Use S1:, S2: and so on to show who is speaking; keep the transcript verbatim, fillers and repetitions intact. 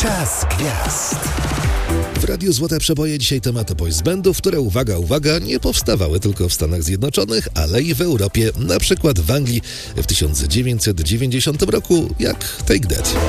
S1: Czas gwiazd.
S2: W Radiu Złote Przeboje dzisiaj tematy boys bandów, które, uwaga, uwaga, nie powstawały tylko w Stanach Zjednoczonych, ale i w Europie, na przykład w Anglii w tysiąc dziewięćset dziewięćdziesiątym roku, jak Take That.